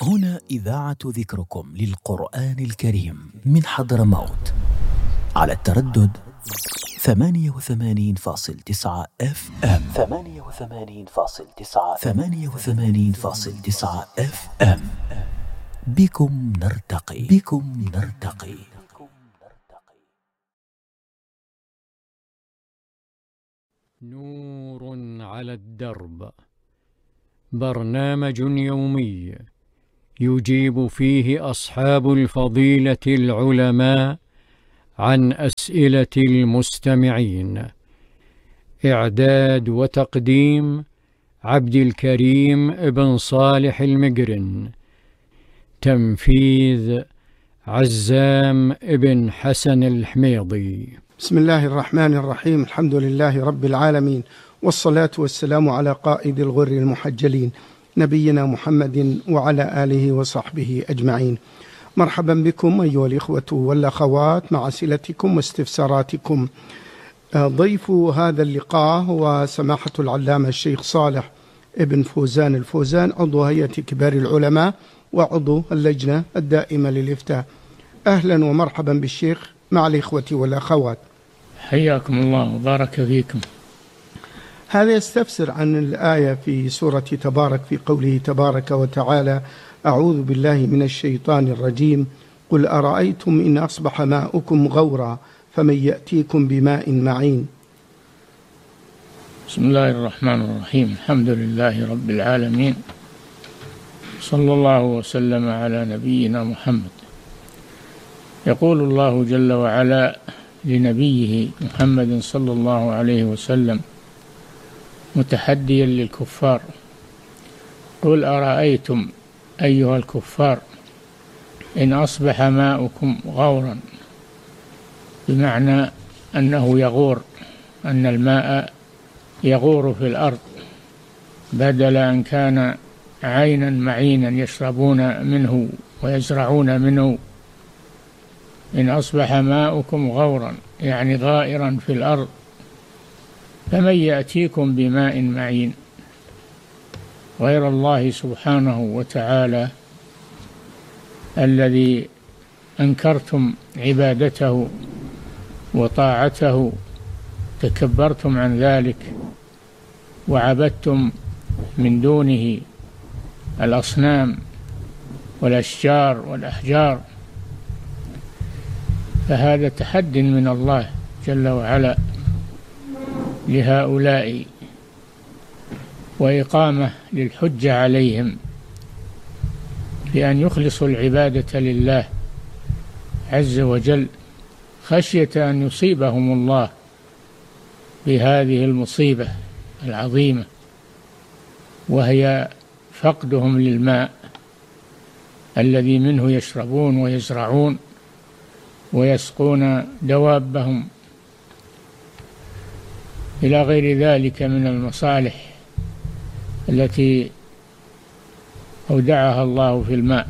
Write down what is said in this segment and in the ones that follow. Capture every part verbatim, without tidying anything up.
هنا إذاعة ذكركم للقرآن الكريم من حضرموت على التردد ثمانية وثمانين فاصل تسعة اف ام ثمانية وثمانين فاصل تسعة ثمانية وثمانين فاصل تسعة اف ام. بكم نرتقي بكم نرتقي. نور على الدرب، برنامج يومي يجيب فيه أصحاب الفضيلة العلماء عن أسئلة المستمعين. إعداد وتقديم عبد الكريم بن صالح المقرن. تنفيذ عزام بن حسن الحميضي. بسم الله الرحمن الرحيم. الحمد لله رب العالمين، والصلاة والسلام على قائد الغر المحجلين نبينا محمد وعلى آله وصحبه أجمعين. مرحبا بكم أيها الإخوة والأخوات مع أسئلتكم واستفساراتكم. ضيف هذا اللقاء هو سماحة العلامة الشيخ صالح ابن فوزان الفوزان، عضو هيئة كبار العلماء وعضو اللجنة الدائمة للإفتاء. أهلا ومرحبا بالشيخ مع الإخوة والأخوات. حياكم الله وبارك فيكم. هذا يستفسر عن الآية في سورة تبارك في قوله تبارك وتعالى: أعوذ بالله من الشيطان الرجيم، قل أرأيتم إن أصبح ماؤكم غورا فمن يأتيكم بماء معين. بسم الله الرحمن الرحيم. الحمد لله رب العالمين، صلى الله وسلم على نبينا محمد. يقول الله جل وعلا لنبيه محمد صلى الله عليه وسلم متحديا للكفار: قل أرأيتم أيها الكفار إن أصبح ماؤكم غورا، بمعنى أنه يغور، أن الماء يغور في الأرض، بدل أن كان عينا معينا يشربون منه ويزرعون منه. إن أصبح ماؤكم غورا يعني غائرا في الأرض، فمن يأتيكم بماء معين غير الله سبحانه وتعالى الذي أنكرتم عبادته وطاعته، تكبرتم عن ذلك وعبدتم من دونه الأصنام والأشجار والأحجار. فهذا تحد من الله جل وعلا لهؤلاء، وإقامة للحجة عليهم بأن يخلصوا العبادة لله عز وجل، خشية أن يصيبهم الله بهذه المصيبة العظيمة، وهي فقدهم للماء الذي منه يشربون ويزرعون ويسقون دوابهم إلى غير ذلك من المصالح التي أودعها الله في الماء.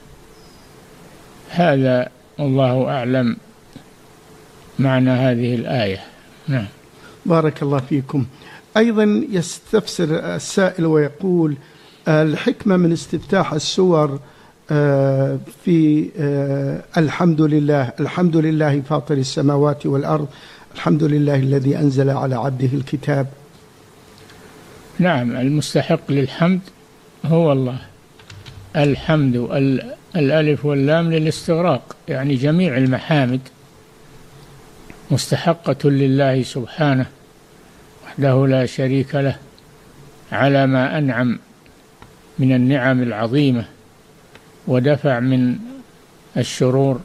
هذا والله أعلم معنى هذه الآية. نعم. بارك الله فيكم. أيضا يستفسر السائل ويقول: الحكمة من استفتاح السور في الحمد لله الحمد لله فاطر السماوات والأرض، الحمد لله الذي أنزل على عبده الكتاب. نعم، المستحق للحمد هو الله. الحمد الألف واللام للاستغراق، يعني جميع المحامد مستحقة لله سبحانه وحده لا شريك له على ما أنعم من النعم العظيمة ودفع من الشرور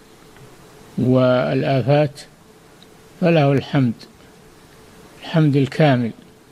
والآفات، فله الحمد، الحمد الكامل.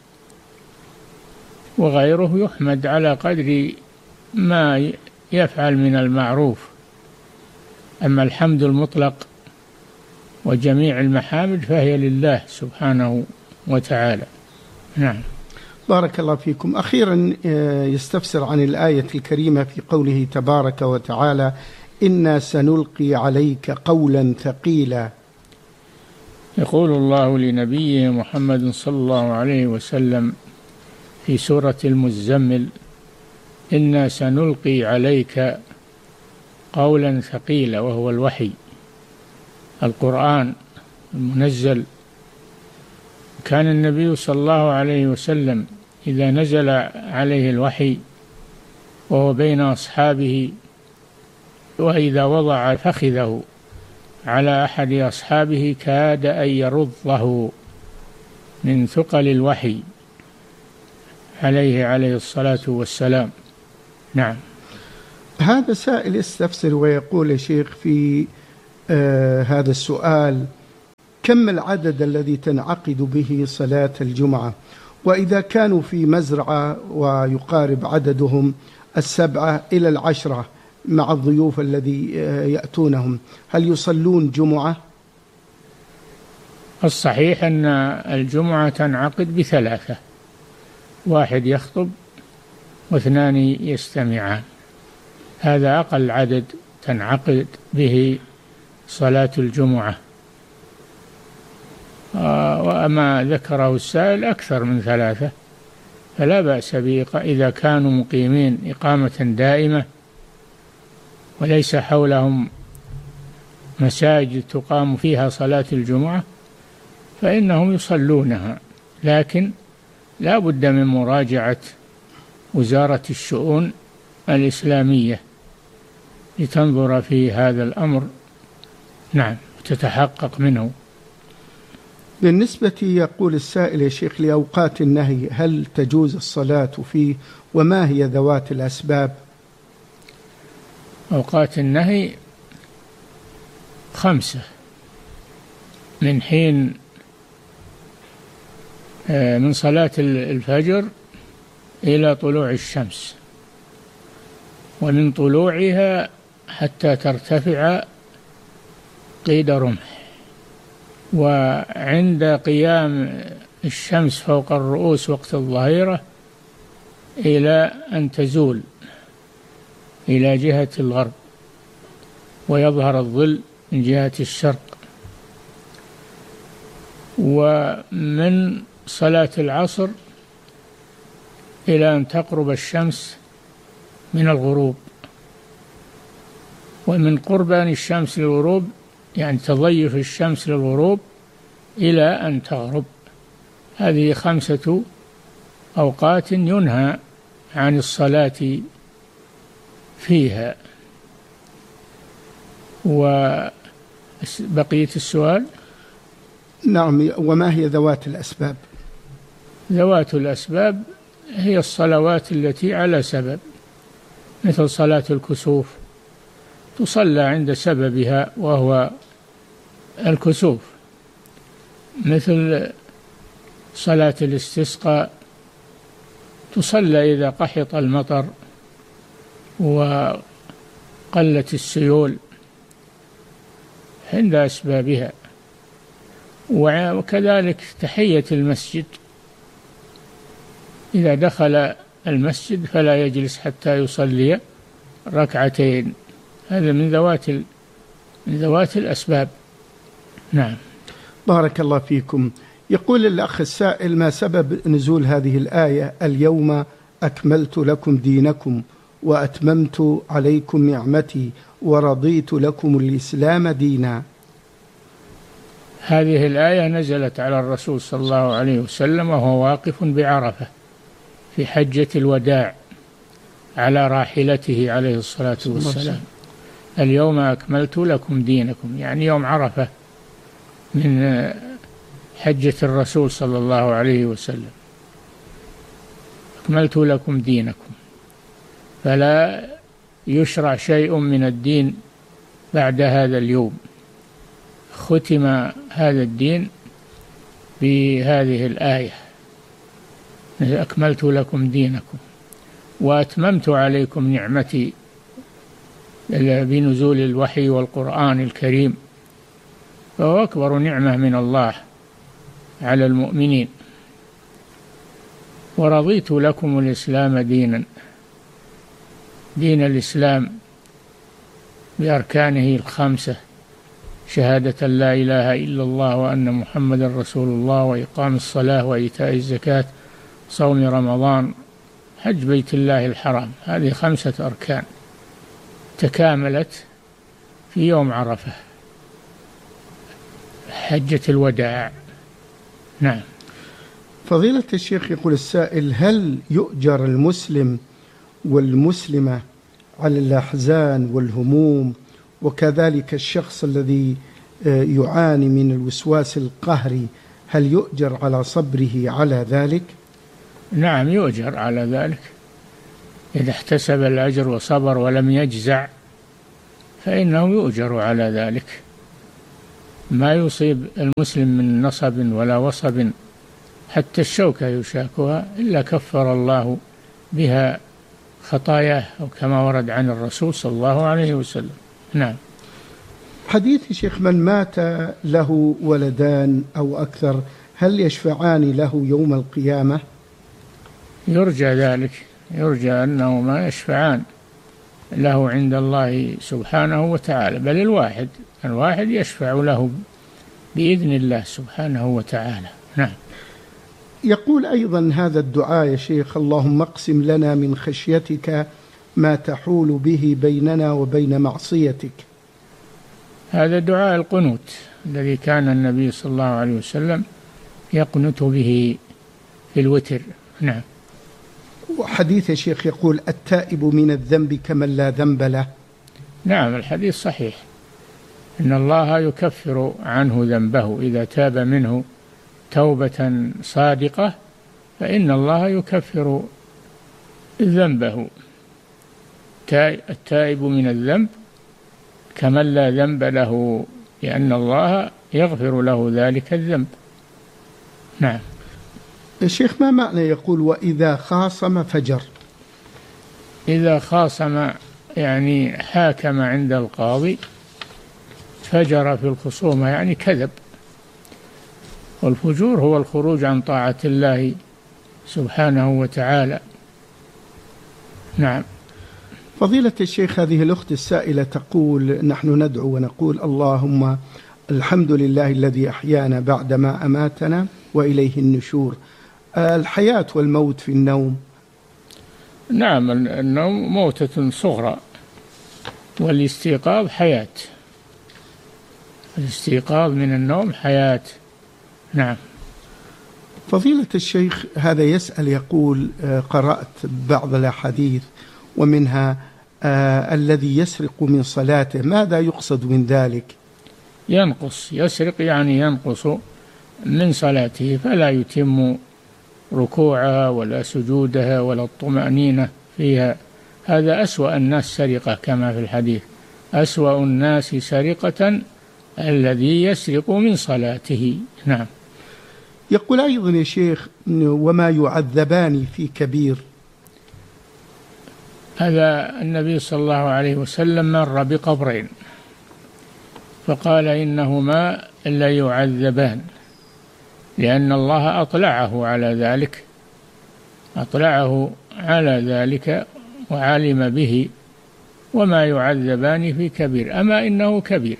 وغيره يحمد على قدر ما يفعل من المعروف. أما الحمد المطلق وجميع المحامد فهي لله سبحانه وتعالى. نعم. بارك الله فيكم. أخيرا يستفسر عن الآية الكريمة في قوله تبارك وتعالى: إنا سنلقي عليك قولا ثقيلا. يقول الله لنبيه محمد صلى الله عليه وسلم في سورة المزمل: إنا سنلقي عليك قولا ثقيلا، وهو الوحي القرآن المنزل. كان النبي صلى الله عليه وسلم إذا نزل عليه الوحي وهو بين أصحابه، وإذا وضع فخذه على أحد أصحابه كاد أن يرضه من ثقل الوحي عليه عليه الصلاة والسلام. نعم. هذا سائل يستفسر ويقول يا شيخ في آه هذا السؤال: كم العدد الذي تنعقد به صلاة الجمعة؟ وإذا كانوا في مزرعة ويقارب عددهم السبعة إلى العشرة مع الضيوف الذي يأتونهم، هل يصلون جمعة؟ الصحيح أن الجمعة تنعقد بثلاثة، واحد يخطب واثنان يستمعان، هذا أقل عدد تنعقد به صلاة الجمعة. وما ذكره السائل أكثر من ثلاثة فلا بأس به إذا كانوا مقيمين إقامة دائمة وليس حولهم مساجد تقام فيها صلاة الجمعة فإنهم يصلونها، لكن لا بد من مراجعة وزارة الشؤون الإسلامية لتنظر في هذا الأمر، نعم، تتحقق منه. بالنسبة يقول السائل يا شيخ لأوقات النهي، هل تجوز الصلاة فيه وما هي ذوات الأسباب؟ أوقات النهي خمسة: من حين من صلاة الفجر إلى طلوع الشمس، ومن طلوعها حتى ترتفع قيد رمح، وعند قيام الشمس فوق الرؤوس وقت الظهيرة إلى أن تزول إلى جهة الغرب ويظهر الظل من جهة الشرق، ومن صلاة العصر إلى أن تقرب الشمس من الغروب، ومن قربان الشمس للغروب يعني تضيف الشمس للغروب إلى أن تغرب. هذه خمسة أوقات ينهى عن الصلاة فيها. وبقية السؤال؟ نعم، وما هي ذوات الأسباب؟ ذوات الأسباب هي الصلوات التي على سبب، مثل صلاة الكسوف تصلى عند سببها وهو الكسوف، مثل صلاة الاستسقاء تصلى إذا قحط المطر وقلت السيول عند أسبابها. وكذلك تحية المسجد، إذا دخل المسجد فلا يجلس حتى يصلي ركعتين، هذا من ذوات من ذوات الأسباب. نعم. بارك الله فيكم. يقول الأخ السائل: ما سبب نزول هذه الآية اليوم أكملت لكم دينكم وأتممت عليكم نعمتي ورضيت لكم الإسلام دينا؟ هذه الآية نزلت على الرسول صلى الله عليه وسلم وهو واقف بعرفة في حجة الوداع على راحلته عليه الصلاة والسلام. اليوم أكملت لكم دينكم، يعني يوم عرفة من حجة الرسول صلى الله عليه وسلم، أكملت لكم دينكم، فلا يشرع شيء من الدين بعد هذا اليوم. ختم هذا الدين بهذه الآية: أكملت لكم دينكم وأتممت عليكم نعمتي، بنزول الوحي والقرآن الكريم، فهو أكبر نعمة من الله على المؤمنين. ورضيت لكم الإسلام دينا، دين الإسلام بأركانه الخمسة: شهادة لا إله إلا الله وأن محمدا رسول الله، وإقام الصلاة وإيتاء الزكاة، صوم رمضان، حج بيت الله الحرام. هذه خمسة أركان تكاملت في يوم عرفة، حجة الوداع. نعم. فضيلة الشيخ، يقول السائل: هل يؤجر المسلم والمسلمة على الأحزان والهموم، وكذلك الشخص الذي يعاني من الوسواس القهري، هل يؤجر على صبره على ذلك؟ نعم، يؤجر على ذلك إذا احتسب الأجر وصبر ولم يجزع فإنه يؤجر على ذلك. ما يصيب المسلم من نصب ولا وصب حتى الشوكة يشاكها إلا كفر الله بها خطاياه، أو كما ورد عن الرسول صلى الله عليه وسلم. نعم. حديث شيخ: من مات له ولدان أو أكثر هل يشفعان له يوم القيامة؟ يرجى ذلك، يرجى أنهما يشفعان له عند الله سبحانه وتعالى، بل الواحد الواحد يشفع له بإذن الله سبحانه وتعالى. نعم. يقول أيضا هذا الدعاء يا شيخ: اللهم اقسم لنا من خشيتك ما تحول به بيننا وبين معصيتك. هذا دعاء القنوت الذي كان النبي صلى الله عليه وسلم يقنت به في الوتر. نعم. وحديث يا شيخ يقول: التائب من الذنب كمن لا ذنب له. نعم، الحديث صحيح، إن الله يكفر عنه ذنبه إذا تاب منه توبة صادقة، فإن الله يكفر ذنبه. التائب من الذنب كمن لا ذنب له، لأن الله يغفر له ذلك الذنب. نعم. الشيخ، ما معنى يقول وإذا خاصم فجر؟ إذا خاصم يعني حاكم عند القاضي، فجر في الخصومة يعني كذب، والفجور هو الخروج عن طاعة الله سبحانه وتعالى. نعم. فضيلة الشيخ، هذه الأخت السائلة تقول: نحن ندعو ونقول اللهم الحمد لله الذي أحيانا بعدما أماتنا وإليه النشور. الحياة والموت في النوم؟ نعم، النوم موتة صغرى، والاستيقاظ حياة. الاستيقاظ من النوم حياة. نعم. فضيلة الشيخ، هذا يسأل يقول: قرأت بعض الأحاديث ومنها آه الذي يسرق من صلاته، ماذا يقصد من ذلك؟ ينقص، يسرق يعني ينقص من صلاته، فلا يتم ركوعها ولا سجودها ولا الطمأنينة فيها. هذا أسوأ الناس سرقة، كما في الحديث: أسوأ الناس سرقة الذي يسرق من صلاته. نعم. يقول أيضا يا شيخ: وما يعذبان في كبير. هذا النبي صلى الله عليه وسلم مر بقبرين فقال إنهما لا يعذبان، لأن الله أطلعه على ذلك، أطلعه على ذلك وعلم به. وما يعذبان في كبير، أما إنه كبير،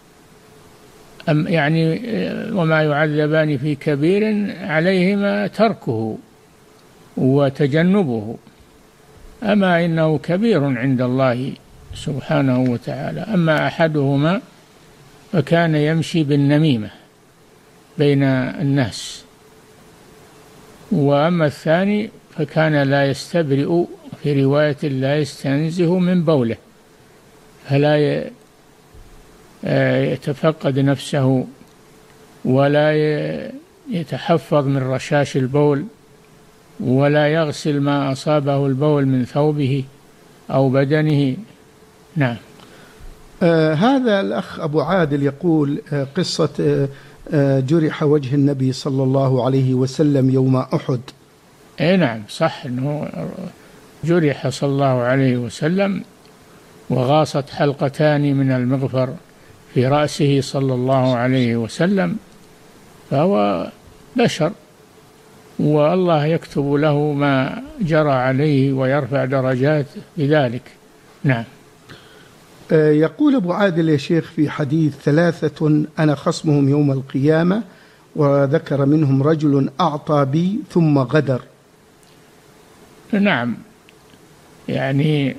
أم يعني وما يعذبان في كبير عليهما تركه وتجنبه، أما إنه كبير عند الله سبحانه وتعالى. أما أحدهما فكان يمشي بالنميمة بين الناس، وأما الثاني فكان لا يستبرئ، في رواية لا يستنزه من بوله، فلا يتفقد نفسه ولا يتحفظ من رشاش البول، ولا يغسل ما أصابه البول من ثوبه أو بدنه. نعم. آه هذا الأخ أبو عادل يقول: آه قصة آه جرح وجه النبي صلى الله عليه وسلم يوم أحد. أي نعم، صح أنه جرح صلى الله عليه وسلم، وغاصت حلقتان من المغفر في رأسه صلى الله عليه وسلم، فهو بشر، والله يكتب له ما جرى عليه ويرفع درجات بذلك. نعم. يقول أبو عادل يا شيخ في حديث: ثلاثة أنا خصمهم يوم القيامة، وذكر منهم رجل أعطى بي ثم غدر. نعم، يعني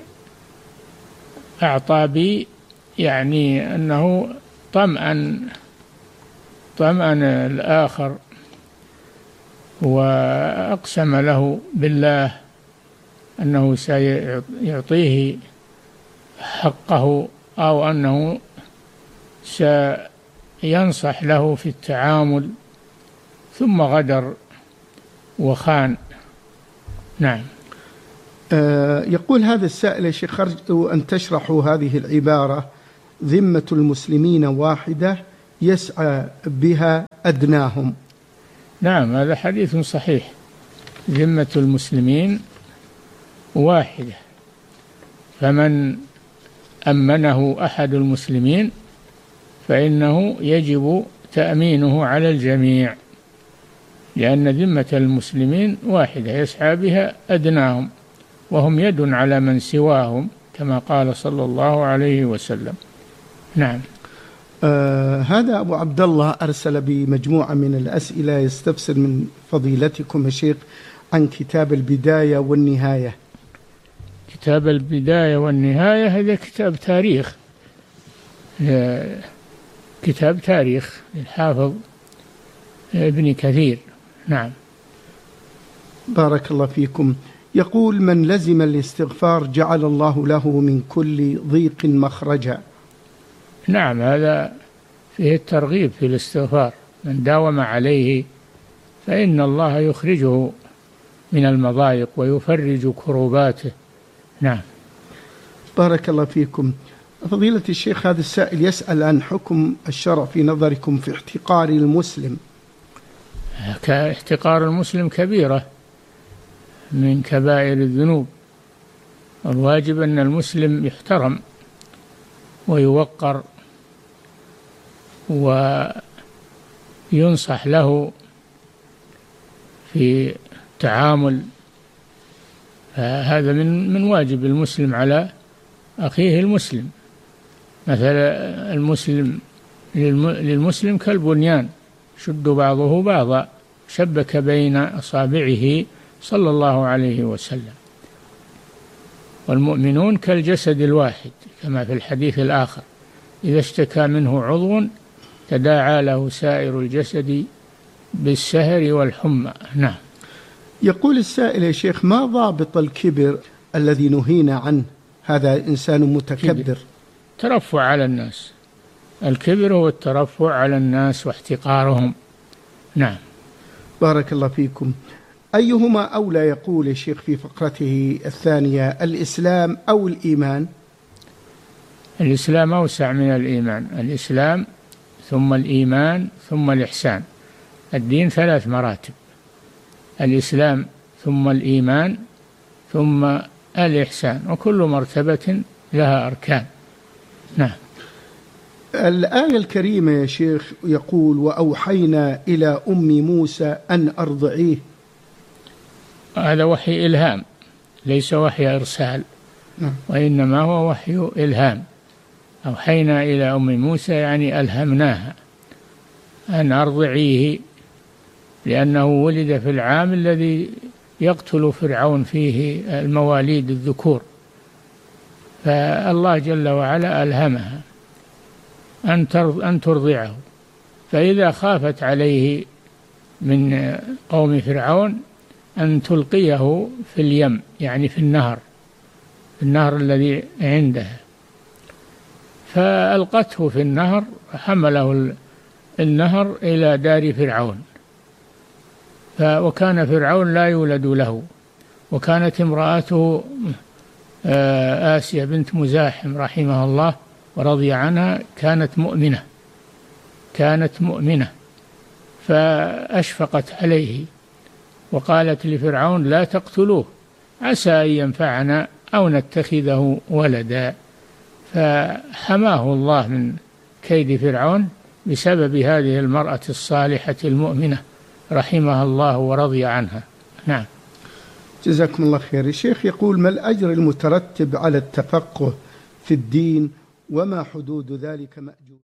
أعطى بي يعني أنه طمأن طمأن الآخر وأقسم له بالله أنه سيعطيه حقه أو أنه سينصح له في التعامل، ثم غدر وخان. نعم. آه يقول هذا السائل يا شيخ، أرجو أن تشرحوا هذه العبارة: ذمة المسلمين واحدة يسعى بها أدناهم. نعم، هذا حديث صحيح. ذمة المسلمين واحدة، فمن أمنه أحد المسلمين فإنه يجب تأمينه على الجميع، لأن ذمة المسلمين واحدة يسعى بها أدناهم، وهم يد على من سواهم كما قال صلى الله عليه وسلم. نعم. آه هذا أبو عبد الله أرسل بمجموعة من الأسئلة يستفسر من فضيلتكم يا شيخ عن كتاب البداية والنهاية. كتاب البداية والنهاية هذا كتاب تاريخ، كتاب تاريخ للحافظ ابن كثير. نعم. بارك الله فيكم. يقول: من لزم الاستغفار جعل الله له من كل ضيق مخرجا. نعم، هذا فيه الترغيب في الاستغفار، من داوم عليه فإن الله يخرجه من المضايق ويفرج كروباته. نعم. بارك الله فيكم. فضيلة الشيخ، هذا السائل يسأل عن حكم الشرع في نظركم في احتقار المسلم. احتقار المسلم كبيرة من كبائر الذنوب، الواجب أن المسلم يحترم ويوقر وينصح له في التعامل، فهذا من من واجب المسلم على أخيه المسلم. مثلا المسلم للمسلم كالبنيان شد بعضه بعضا، شبك بين أصابعه صلى الله عليه وسلم. والمؤمنون كالجسد الواحد كما في الحديث الآخر: إذا اشتكى منه عضو تداعى له سائر الجسد بالسهر والحمى. نعم. يقول السائل يا شيخ: ما ضابط الكبر الذي نهينا عنه؟ هذا إنسان متكبر. ترفع على الناس، الكبر هو الترفع على الناس واحتقارهم. نعم. بارك الله فيكم. أيهما أولى يقول يا شيخ في فقرته الثانية: الإسلام أو الإيمان؟ الإسلام أوسع من الإيمان، الإسلام ثم الإيمان ثم الإحسان. الدين ثلاث مراتب: الإسلام ثم الإيمان ثم الإحسان، وكل مرتبة لها أركان. نعم. الآية الكريمة يا شيخ يقول: وأوحينا إلى أم موسى أن أرضعيه. هذا وحي إلهام، ليس وحي إرسال. نعم. وإنما هو وحي إلهام. أوحينا إلى أم موسى يعني ألهمناها أن أرضعيه، لأنه ولد في العام الذي يقتل فرعون فيه المواليد الذكور، فالله جل وعلا ألهمها أن ترضعه. فإذا خافت عليه من قوم فرعون أن تلقيه في اليم، يعني في النهر في النهر الذي عندها، فألقته في النهر، حمله النهر إلى دار فرعون. وكان فرعون لا يولد له، وكانت امرأته آسيا بنت مزاحم رحمها الله ورضي عنها كانت مؤمنة كانت مؤمنة فأشفقت عليه وقالت لفرعون: لا تقتلوه عسى أن ينفعنا أو نتخذه ولدا. فحماه الله من كيد فرعون بسبب هذه المرأة الصالحة المؤمنة رحمها الله ورضي عنها. نعم. جزاكم الله خير. الشيخ يقول: ما الأجر المترتب على التفقه في الدين وما حدود ذلك مأجور؟